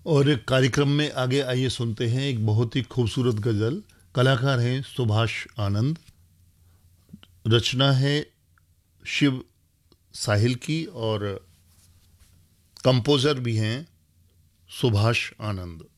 और कार्यक्रम में आगे आइए सुनते हैं एक बहुत ही खूबसूरत गज़ल। कलाकार हैं सुभाष आनंद। रचना है शिव साहिल की और कंपोज़र भी हैं सुभाष आनंद।